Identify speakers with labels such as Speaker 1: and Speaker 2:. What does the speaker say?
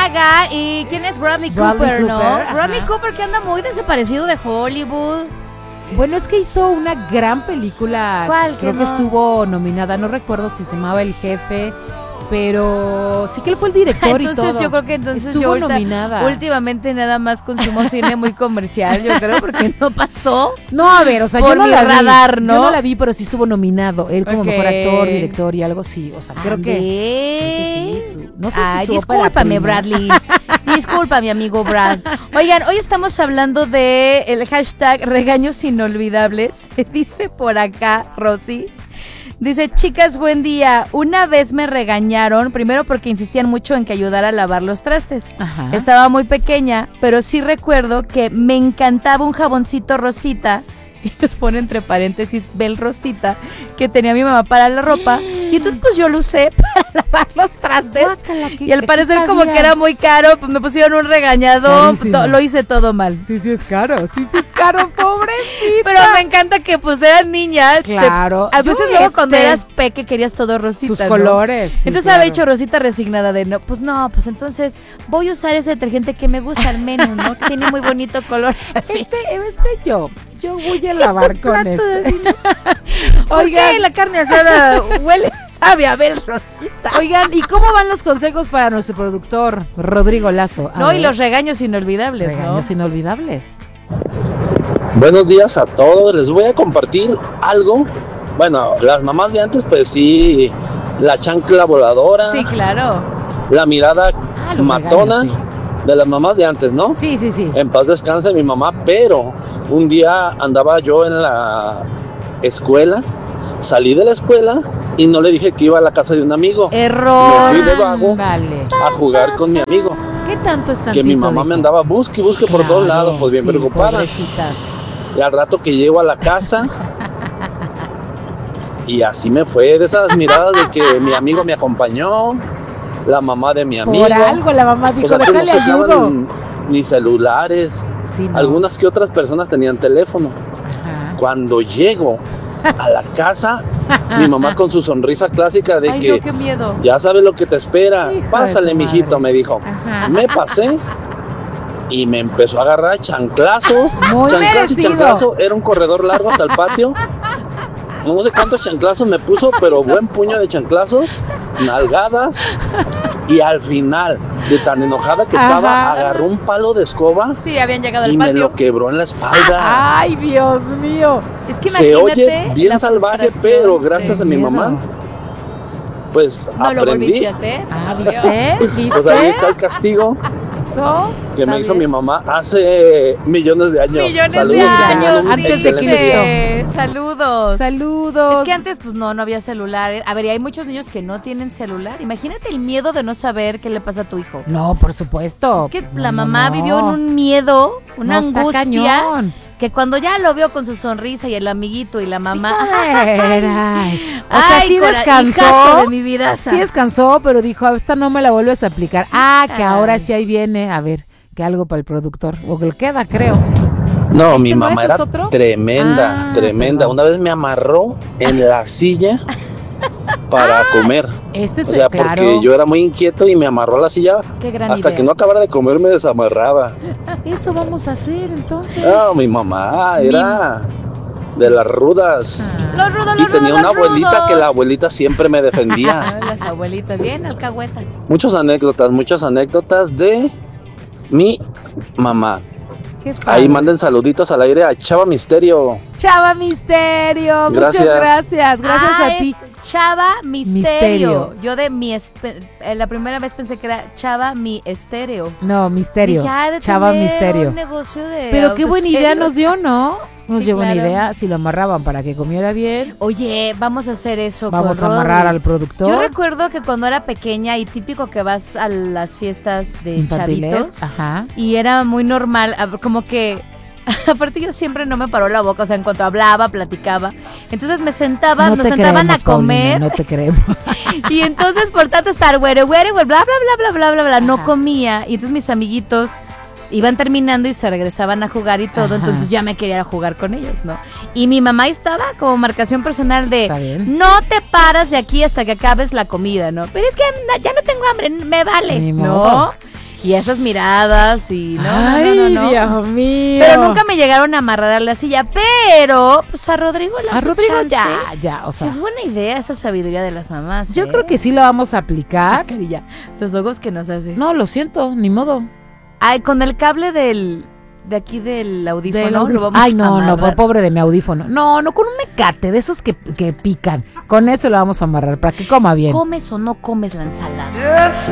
Speaker 1: Gaga y ¿quién es Bradley Cooper, no?
Speaker 2: Ajá.
Speaker 1: Bradley Cooper que anda muy desaparecido de Hollywood.
Speaker 2: Bueno, es que hizo una gran película.
Speaker 1: ¿Cuál?
Speaker 2: Creo que estuvo nominada, no recuerdo si se llamaba El Jefe, pero sí que él fue el director y todo.
Speaker 1: Entonces yo creo que
Speaker 2: estuvo
Speaker 1: yo
Speaker 2: nominada.
Speaker 1: últimamente nada más consumo cine muy comercial, yo creo, porque no pasó.
Speaker 2: No, a ver, o sea,
Speaker 1: por
Speaker 2: yo no
Speaker 1: mi
Speaker 2: la
Speaker 1: radar,
Speaker 2: vi.
Speaker 1: ¿no?
Speaker 2: Yo no la vi, pero sí estuvo nominado. Él como
Speaker 1: Ok.
Speaker 2: mejor actor, director y algo sí. O sea, creo que. Sí. No sé si su ópera
Speaker 1: discúlpame,
Speaker 2: prima.
Speaker 1: Bradley. Disculpa, mi amigo Brad. Oigan, hoy estamos hablando de el hashtag regaños inolvidables. Dice por acá, Rosy. Dice, chicas, buen día. Una vez me regañaron, primero porque insistían mucho en que ayudara a lavar los trastes.
Speaker 2: Ajá.
Speaker 1: Estaba muy pequeña, pero sí recuerdo que me encantaba un jaboncito rosita, y nos pone entre paréntesis Bel Rosita, que tenía mi mamá para la ropa. Y entonces pues yo lo usé para lavar los trastes.
Speaker 2: Guácala,
Speaker 1: Y al
Speaker 2: ¿qué
Speaker 1: parecer como
Speaker 2: sabía?
Speaker 1: que era muy caro, pues me pusieron un regañadón,
Speaker 2: Carísimo.
Speaker 1: lo hice todo mal.
Speaker 2: Sí es caro. Sí es caro, pobrecita.
Speaker 1: Pero me encanta que pues eras niña.
Speaker 2: Claro.
Speaker 1: A
Speaker 2: Yo,
Speaker 1: veces luego cuando eras peque querías todo rosita,
Speaker 2: tus
Speaker 1: ¿no?
Speaker 2: colores. Sí,
Speaker 1: Entonces
Speaker 2: claro.
Speaker 1: había hecho Rosita resignada de no, pues entonces voy a usar ese detergente que me gusta al menos, ¿no? Que tiene muy bonito color. Así.
Speaker 2: Yo voy a lavar con este.
Speaker 1: Oigan, la carne asada huele, sabe a Bel Rosita.
Speaker 2: Oigan, ¿y cómo van los consejos para nuestro productor, Rodrigo Lazo? A
Speaker 1: No, y
Speaker 2: ver,
Speaker 1: los regaños inolvidables,
Speaker 2: regaños inolvidables.
Speaker 3: Buenos días a todos, les voy a compartir algo. Bueno, las mamás de antes, pues sí, la chancla voladora,
Speaker 1: ¿no? Sí, claro.
Speaker 3: la mirada
Speaker 2: Los
Speaker 3: matona
Speaker 2: regaños,
Speaker 3: de las mamás de antes, ¿no?
Speaker 2: sí. Sí.
Speaker 3: En paz descanse mi mamá, pero un día andaba yo en la escuela, salí de la escuela y no le dije que iba a la casa de un amigo.
Speaker 1: Error.
Speaker 3: Me fui de vago
Speaker 2: Vale.
Speaker 3: a jugar con mi amigo,
Speaker 2: ¿Qué tanto es tantito?
Speaker 3: que mi mamá me andaba busque y busque por todos lados, pues bien
Speaker 2: sí,
Speaker 3: preocupada.
Speaker 2: Pobrecitas.
Speaker 3: Y al rato que llego a la casa, y así me fue, de esas miradas de que mi amigo me acompañó, la mamá de mi amigo.
Speaker 2: Por algo la mamá dijo,
Speaker 3: O sea, que no
Speaker 2: déjale
Speaker 3: se usaban
Speaker 2: ayudo.
Speaker 3: ni celulares.
Speaker 2: Sí, no.
Speaker 3: Algunas que otras personas tenían teléfono.
Speaker 2: Ajá.
Speaker 3: Cuando llego a la casa, mi mamá con su sonrisa clásica de
Speaker 1: Ay,
Speaker 3: que
Speaker 1: no, qué miedo.
Speaker 3: ya sabes lo que te espera.
Speaker 2: Hijo de
Speaker 3: Pásale,
Speaker 2: tu
Speaker 3: mijito,
Speaker 2: madre.
Speaker 3: me dijo.
Speaker 2: Ajá.
Speaker 3: Me pasé y me empezó a agarrar chanclazos.
Speaker 2: Muy merecido.
Speaker 3: Chanclazo, era un corredor largo hasta el patio. No sé cuántos chanclazos me puso, pero buen puño de chanclazos, nalgadas. Y al final, de tan enojada que estaba, agarró un palo de escoba
Speaker 1: Sí, habían llegado al
Speaker 3: y me
Speaker 1: patio.
Speaker 3: lo quebró en la espalda.
Speaker 2: Ay, Dios mío.
Speaker 1: Es que
Speaker 3: Se
Speaker 1: imagínate
Speaker 3: oye bien
Speaker 1: la
Speaker 3: salvaje,
Speaker 1: frustración
Speaker 3: pero gracias
Speaker 1: de
Speaker 3: a mi
Speaker 2: miedo.
Speaker 3: mamá, pues
Speaker 1: No lo
Speaker 3: aprendí.
Speaker 1: volviste a hacer.
Speaker 2: Ah, ¿viste?
Speaker 3: Pues ahí está el castigo
Speaker 2: Eso.
Speaker 3: que me
Speaker 2: Está
Speaker 3: hizo
Speaker 2: bien.
Speaker 3: mi mamá hace millones de años.
Speaker 1: Millones
Speaker 3: Saludos,
Speaker 1: de
Speaker 3: que tengan
Speaker 1: años,
Speaker 3: un
Speaker 2: antes de
Speaker 3: excelente
Speaker 2: Cristo.
Speaker 3: día.
Speaker 1: Saludos.
Speaker 2: Saludos.
Speaker 1: Es que antes pues no había celulares. A ver, y hay muchos niños que no tienen celular. Imagínate el miedo de no saber qué le pasa a tu hijo.
Speaker 2: No, por supuesto.
Speaker 1: Es que
Speaker 2: No,
Speaker 1: la
Speaker 2: no,
Speaker 1: mamá
Speaker 2: no.
Speaker 1: vivió en un miedo, una
Speaker 2: No, está
Speaker 1: angustia,
Speaker 2: cañón.
Speaker 1: que cuando ya lo vio con su sonrisa y el amiguito y la mamá.
Speaker 2: Ay. O sea,
Speaker 1: Ay,
Speaker 2: sí
Speaker 1: hijazo
Speaker 2: descansó.
Speaker 1: de mi vida.
Speaker 2: Sí descansó, pero dijo, esta no me la vuelves a aplicar.
Speaker 1: Sí,
Speaker 2: Que
Speaker 1: caray.
Speaker 2: ahora sí ahí viene. A ver, que algo para el productor. O que le queda, creo.
Speaker 3: No,
Speaker 2: ¿Este
Speaker 3: mi
Speaker 2: no
Speaker 3: mamá
Speaker 2: es
Speaker 3: era
Speaker 2: otro?
Speaker 3: tremenda,
Speaker 2: Ah,
Speaker 3: tremenda.
Speaker 2: perdón.
Speaker 3: Una vez me amarró en la silla para comer.
Speaker 2: Este es
Speaker 3: O sea,
Speaker 2: claro.
Speaker 3: porque yo era muy inquieto y me amarró a la silla.
Speaker 1: Qué gran
Speaker 3: Hasta
Speaker 1: idea.
Speaker 3: que no acabara de comer me desamarraba.
Speaker 2: Eso vamos a hacer entonces.
Speaker 3: No, mi mamá era de las rudas.
Speaker 1: Los rudos,
Speaker 3: Y
Speaker 1: los
Speaker 3: tenía
Speaker 1: rudos,
Speaker 3: una
Speaker 1: los
Speaker 3: abuelita
Speaker 1: rudos.
Speaker 3: que la abuelita siempre me defendía.
Speaker 1: Ah, las abuelitas, bien alcahuetas.
Speaker 3: Muchas anécdotas de mi mamá.
Speaker 2: Qué padre.
Speaker 3: Ahí manden saluditos al aire a Chava Misterio.
Speaker 2: Chava Misterio. Muchas
Speaker 3: Gracias.
Speaker 2: gracias a ti.
Speaker 1: Es Chava Misterio.
Speaker 2: Misterio.
Speaker 1: Yo la primera vez pensé que era Chava Mi Estéreo.
Speaker 2: No, Misterio.
Speaker 1: Dije, "Ha de
Speaker 2: Chava
Speaker 1: tener
Speaker 2: Misterio.
Speaker 1: un negocio de
Speaker 2: Pero qué buena idea nos dio, ¿no? Nos
Speaker 1: Sí,
Speaker 2: dio buena
Speaker 1: claro.
Speaker 2: idea. Si lo amarraban para que comiera bien,
Speaker 1: Oye, vamos a hacer eso.
Speaker 2: vamos a
Speaker 1: con
Speaker 2: amarrar
Speaker 1: Rodri.
Speaker 2: al productor.
Speaker 1: Yo recuerdo que cuando era pequeña y típico que vas a las fiestas de
Speaker 2: Infantiles.
Speaker 1: chavitos
Speaker 2: Ajá.
Speaker 1: y era muy normal, como que aparte yo siempre no me paró la boca, o sea, en cuanto hablaba, platicaba. Entonces me sentaba,
Speaker 2: No
Speaker 1: nos
Speaker 2: te
Speaker 1: sentaban
Speaker 2: creemos,
Speaker 1: a comer
Speaker 2: Paulina, no te creemos.
Speaker 1: y entonces por tanto estar güere, bla, bla, bla, bla, bla, bla, bla, no
Speaker 2: Ajá.
Speaker 1: comía. Y entonces mis amiguitos iban terminando y se regresaban a jugar y todo,
Speaker 2: Ajá.
Speaker 1: entonces ya me quería jugar con ellos, ¿no? Y mi mamá estaba como marcación personal
Speaker 2: Está
Speaker 1: de
Speaker 2: bien.
Speaker 1: no te paras de aquí hasta que acabes la comida, ¿no? Pero es que ya no tengo hambre, me vale,
Speaker 2: Ni
Speaker 1: ¿no?
Speaker 2: modo.
Speaker 1: Y esas miradas y no.
Speaker 2: Dios mío.
Speaker 1: Pero nunca me llegaron a amarrar a la silla, pero pues a Rodrigo
Speaker 2: ya, o sea.
Speaker 1: Sí, es buena idea esa sabiduría de las mamás.
Speaker 2: Yo creo que sí la vamos a aplicar.
Speaker 1: Carilla, los ojos que nos hace.
Speaker 2: No, lo siento, ni modo.
Speaker 1: Ay, con el cable de aquí del audífono, lo vamos
Speaker 2: Ay,
Speaker 1: a
Speaker 2: no,
Speaker 1: amarrar.
Speaker 2: pobre de mi audífono. No, con un mecate de esos que pican. Con eso lo vamos a amarrar para que coma bien.
Speaker 1: ¿Comes o no comes la ensalada?